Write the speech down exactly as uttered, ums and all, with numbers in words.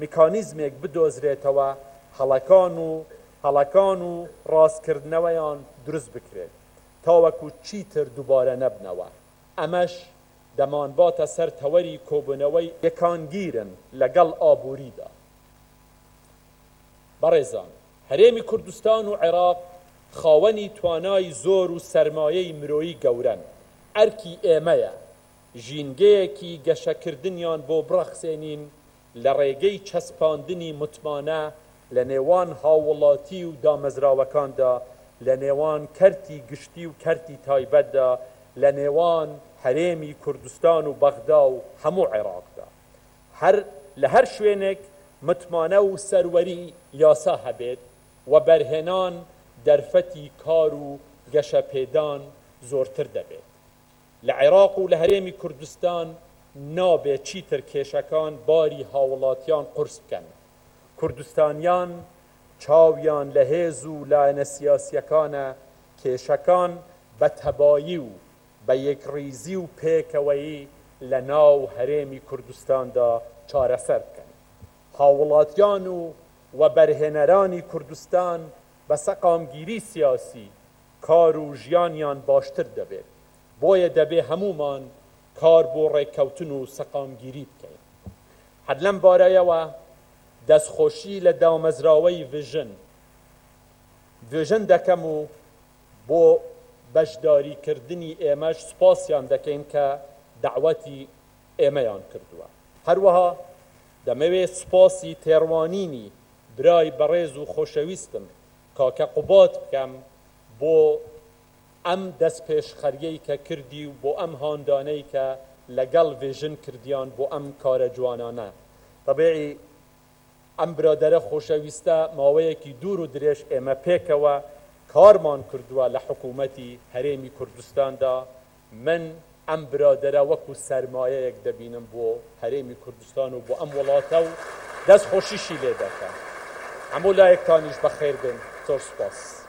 میکانیزمێک بدۆزرێتەوە هەڵەکان و هەڵەکان و ڕاستکردنەوەیان دروست بکرێت تاوەکو چیتر دووبارە نەبنەوە. ئەمەش دەمانباتە سەر تەوەری کۆبوونەوەی یەکانگیرن لەگەڵ ئابووریدا. بەڕێزان، هەرێمی کوردستان و عێراق خاوەنی توانای زۆر و سەرمایەی مرۆیی گەورەن. ئەرکی ئێمەیە ژینگەیەکی گەشەکردنیان بۆ بڕەخسێنین لە ڕێگەی چەسپاندنی متمانە لە نێوان هاوڵاتی و دامەزراوەکاندا، لە نێوان کەرتی گشتی و کەرتی تایبەتدا، لە نێوان هەرێمی کوردستان و بەغدا و هەموو عێراقدا. هەر لە هەر شوێنێک متمانە و سەروەری یاسا هەبێت و بەرهێنان دەرفەتی کار و گەشەپێدان زۆرتر دەبێت. لە عێراق و لە هەرێمی کوردستان نابێت چیتر کێشەکان باری هاوڵاتیان قورس بکەن. کوردستانیان چاویان لە هێز و لایەنە سیاسیەکانە کێشەکان بە تەبایی و بە یەکڕیزی و پێکەوەیی لە ناو هەرێمی کوردستاندا چارەسەر بکەن. هاوڵاتیان و و بەرهێنەرانی کوردستان بە سەقامگیری سیاسی کار و ژیانیان باشتر دەبێت. بۆیە دەبێ هەمومان کار بۆ ڕێککەوتن و سەقامگیری بکەین. هەر لەم بارەیەوە دەستخۆشی لە دامەزراوەی ڤژن ڤژن دەکەم و بۆ بەشداریکردنی ئێمەش سوپاسیان دەکەین کە دەعوەتی ئێمەیان کردووە. هەروەها دەمەوێت سوپاسی تێڕوانینی برای بەڕێز و خۆشەویستم کاکە قوبات بکەم بۆ ئەم دەستپێشخەریەی کە کردی و بۆ ئەم هاندانەی کە لەگەڵ ڤژن کردیان بۆ ئەم کارە جوانانە. طبیعی ئەم برادەرە خۆشەویستە ماوەیەکی دوور و درێژ ئێمە پێکەوە کارمان کردووە لە حکوومەتی هەرێمی کوردستاندا. من ئەم برادەرە وەکو سەرمایەیەک دەبینم بۆ هەرێمی کوردستان و بۆ ئەم وڵاتە و دەست خۆشیشی لێ دەکەم. هەموو لایەکتانیش بەخێر بن. زۆر سوپاس.